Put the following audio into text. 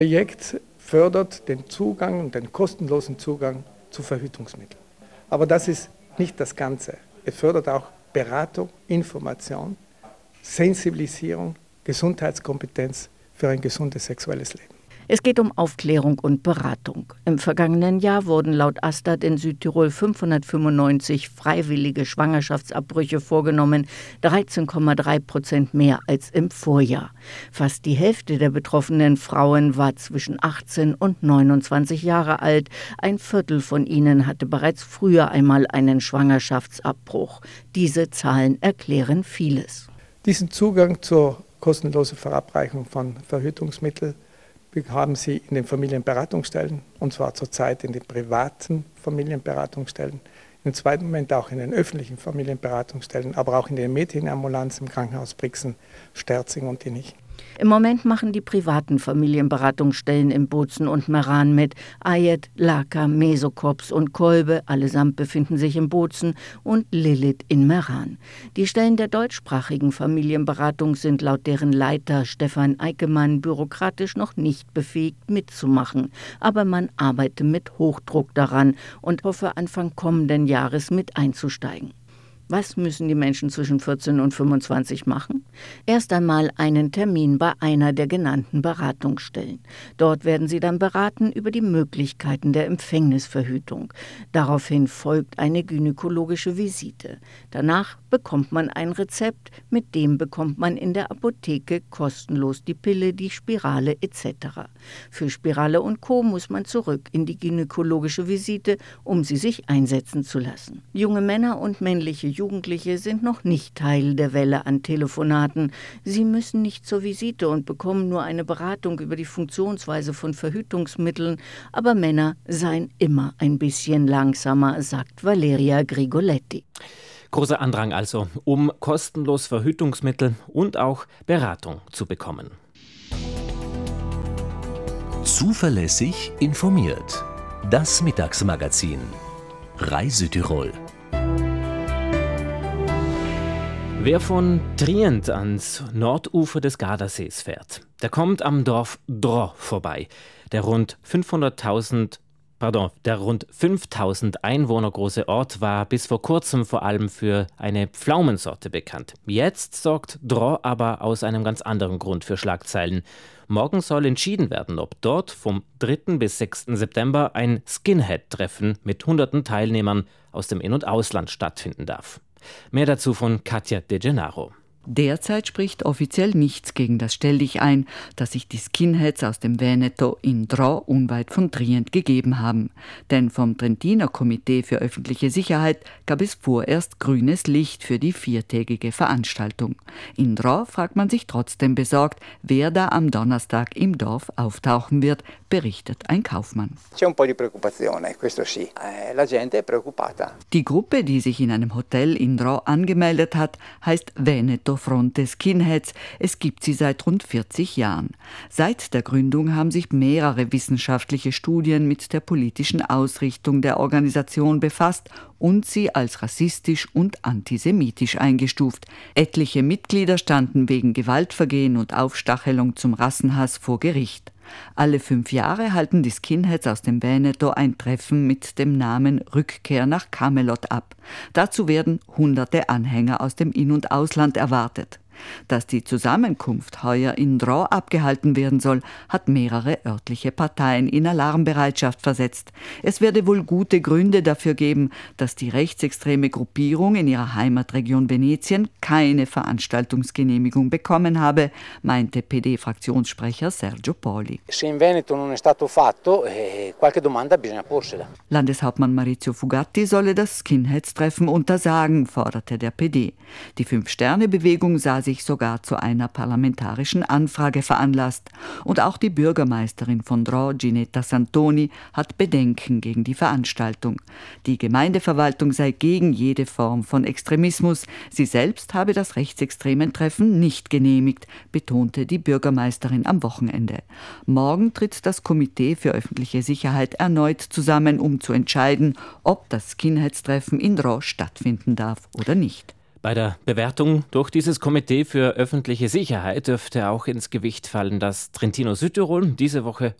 Projekt fördert den Zugang, den kostenlosen Zugang zu Verhütungsmitteln. Aber das ist nicht das Ganze. Es fördert auch Beratung, Information, Sensibilisierung, Gesundheitskompetenz für ein gesundes sexuelles Leben. Es geht um Aufklärung und Beratung. Im vergangenen Jahr wurden laut Astat in Südtirol 595 freiwillige Schwangerschaftsabbrüche vorgenommen, 13,3% mehr als im Vorjahr. Fast die Hälfte der betroffenen Frauen war zwischen 18 und 29 Jahre alt. Ein Viertel von ihnen hatte bereits früher einmal einen Schwangerschaftsabbruch. Diese Zahlen erklären vieles. Diesen Zugang zur kostenlosen Verabreichung von Verhütungsmitteln haben Sie in den Familienberatungsstellen, und zwar zurzeit in den privaten Familienberatungsstellen, im zweiten Moment auch in den öffentlichen Familienberatungsstellen, aber auch in den Medienambulanzen im Krankenhaus Brixen, Sterzing und Dinnich. Im Moment machen die privaten Familienberatungsstellen in Bozen und Meran mit. Ayed, Laka, Mesokops und Kolbe, allesamt befinden sich in Bozen, und Lilith in Meran. Die Stellen der deutschsprachigen Familienberatung sind laut deren Leiter Stefan Eikemann bürokratisch noch nicht befähigt mitzumachen. Aber man arbeitet mit Hochdruck daran und hoffe, Anfang kommenden Jahres mit einzusteigen. Was müssen die Menschen zwischen 14 und 25 machen? Erst einmal einen Termin bei einer der genannten Beratungsstellen. Dort werden sie dann beraten über die Möglichkeiten der Empfängnisverhütung. Daraufhin folgt eine gynäkologische Visite. Danach bekommt man ein Rezept, mit dem bekommt man in der Apotheke kostenlos die Pille, die Spirale etc. Für Spirale und Co. muss man zurück in die gynäkologische Visite, um sie sich einsetzen zu lassen. Junge Männer und männliche Jugendliche sind noch nicht Teil der Welle an Telefonaten. Sie müssen nicht zur Visite und bekommen nur eine Beratung über die Funktionsweise von Verhütungsmitteln. Aber Männer seien immer ein bisschen langsamer, sagt Valeria Grigoletti. Großer Andrang also, um kostenlos Verhütungsmittel und auch Beratung zu bekommen. Zuverlässig informiert. Das Mittagsmagazin. Reisetirol. Wer von Trient ans Nordufer des Gardasees fährt, der kommt am Dorf Drò vorbei. Der rund 5000 Einwohner große Ort war bis vor kurzem vor allem für eine Pflaumensorte bekannt. Jetzt sorgt Drò aber aus einem ganz anderen Grund für Schlagzeilen. Morgen soll entschieden werden, ob dort vom 3. bis 6. September ein Skinhead-Treffen mit hunderten Teilnehmern aus dem In- und Ausland stattfinden darf. Mehr dazu von Katja De Gennaro. Derzeit spricht offiziell nichts gegen das Stelldichein, das sich die Skinheads aus dem Veneto in Drò unweit von Trient gegeben haben. Denn vom Trentiner Komitee für öffentliche Sicherheit gab es vorerst grünes Licht für die 4-tägige Veranstaltung. In Drò fragt man sich trotzdem besorgt, wer da am Donnerstag im Dorf auftauchen wird, berichtet ein Kaufmann. Die Gruppe, die sich in einem Hotel in Drò angemeldet hat, heißt Veneto Fronte Skinheads. Es gibt sie seit rund 40 Jahren. Seit der Gründung haben sich mehrere wissenschaftliche Studien mit der politischen Ausrichtung der Organisation befasst und sie als rassistisch und antisemitisch eingestuft. Etliche Mitglieder standen wegen Gewaltvergehen und Aufstachelung zum Rassenhass vor Gericht. Alle 5 Jahre halten die Skinheads aus dem Veneto ein Treffen mit dem Namen Rückkehr nach Camelot ab. Dazu werden hunderte Anhänger aus dem In- und Ausland erwartet. Dass die Zusammenkunft heuer in Drò abgehalten werden soll, hat mehrere örtliche Parteien in Alarmbereitschaft versetzt. Es werde wohl gute Gründe dafür geben, dass die rechtsextreme Gruppierung in ihrer Heimatregion Venetien keine Veranstaltungsgenehmigung bekommen habe, meinte PD-Fraktionssprecher Sergio Poli. Landeshauptmann Maurizio Fugatti solle das Skinheads-Treffen untersagen, forderte der PD. Die 5-Sterne-Bewegung sah sich sogar zu einer parlamentarischen Anfrage veranlasst. Und auch die Bürgermeisterin von Drò, Ginetta Santoni, hat Bedenken gegen die Veranstaltung. Die Gemeindeverwaltung sei gegen jede Form von Extremismus. Sie selbst habe das rechtsextreme Treffen nicht genehmigt, betonte die Bürgermeisterin am Wochenende. Morgen tritt das Komitee für öffentliche Sicherheit erneut zusammen, um zu entscheiden, ob das Skinheads-Treffen in Drò stattfinden darf oder nicht. Bei der Bewertung durch dieses Komitee für öffentliche Sicherheit dürfte auch ins Gewicht fallen, dass Trentino-Südtirol diese Woche